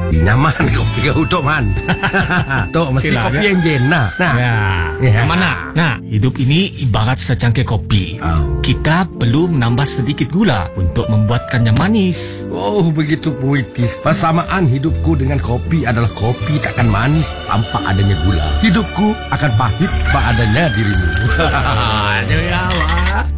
Nyaman kopi kau Tok Man. Tok mesti Sila, kopi ya? yang jen nah. Ya. Mana? Nah, hidup ini ibarat secangkir kopi. Kita perlu menambah sedikit gula untuk membuatkannya manis. Oh, begitu puitis. Persamaan hidupku dengan kopi adalah kopi takkan manis tanpa adanya gula. Hidupku akan pahit tanpa adanya dirimu. Jadi awak.